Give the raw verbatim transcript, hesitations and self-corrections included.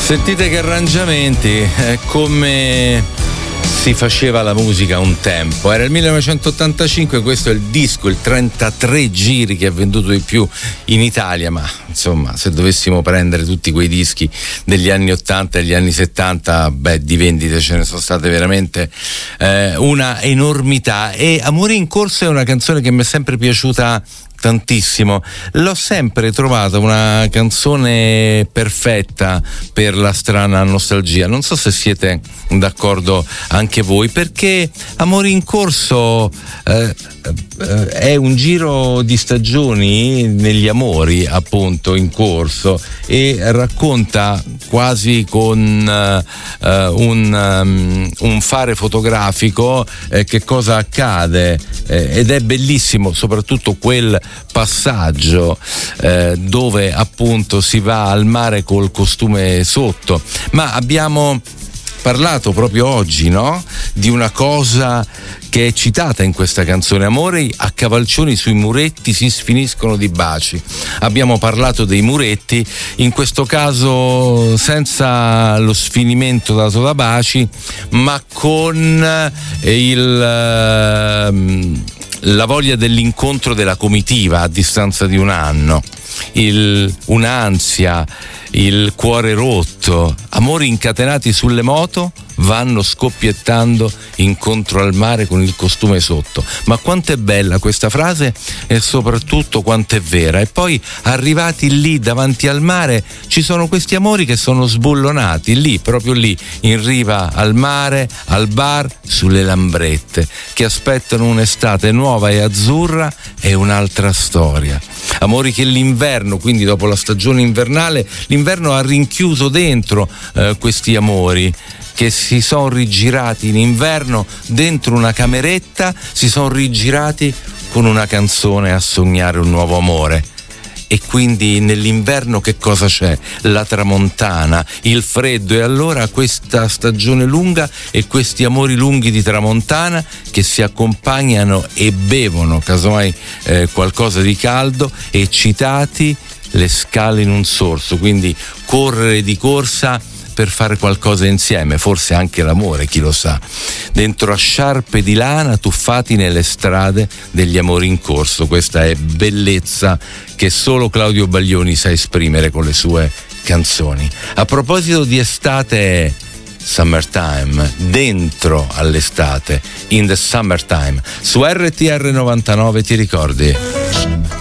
Sentite che arrangiamenti, è come si faceva la musica un tempo. Era il millenovecentottantacinque, questo è il disco, il trentatré giri che ha venduto di più in Italia, ma insomma, se dovessimo prendere tutti quei dischi degli anni ottanta e degli anni settanta, beh, di vendite ce ne sono state veramente eh, una enormità. E Amore in corso è una canzone che mi è sempre piaciuta tantissimo, l'ho sempre trovata una canzone perfetta per la strana nostalgia. Non so se siete d'accordo anche voi, perché Amore in corso eh, eh, è un giro di stagioni negli amori appunto in corso, e racconta quasi con eh, un, um, un fare fotografico eh, che cosa accade, eh, ed è bellissimo soprattutto quel passaggio eh, dove appunto si va al mare col costume sotto. Ma abbiamo parlato proprio oggi, no? Di una cosa che è citata in questa canzone: amori a cavalcioni sui muretti si sfiniscono di baci. Abbiamo parlato dei muretti, in questo caso senza lo sfinimento dato da baci, ma con il la voglia dell'incontro della comitiva a distanza di un anno, il, un'ansia, il cuore rotto, amori incatenati sulle moto vanno scoppiettando incontro al mare con il costume sotto. Ma quanto è bella questa frase e soprattutto quanto è vera. E poi arrivati lì davanti al mare ci sono questi amori che sono sbullonati lì, proprio lì in riva al mare, al bar, sulle lambrette, che aspettano un'estate nuova e azzurra e un'altra storia. Amori che l'inverno, quindi dopo la stagione invernale, l'inverno ha rinchiuso dentro eh, questi amori che si sono rigirati in inverno dentro una cameretta, si sono rigirati con una canzone a sognare un nuovo amore. E quindi nell'inverno che cosa c'è? La tramontana, il freddo, e allora questa stagione lunga e questi amori lunghi di tramontana che si accompagnano e bevono casomai eh, qualcosa di caldo, eccitati, le scale in un sorso, quindi correre di corsa per fare qualcosa insieme, forse anche l'amore, chi lo sa, dentro a sciarpe di lana tuffati nelle strade degli amori in corso. Questa è bellezza che solo Claudio Baglioni sa esprimere con le sue canzoni. A proposito di estate, Summertime, dentro all'estate, in the summertime, su R T R novantanove, ti ricordi?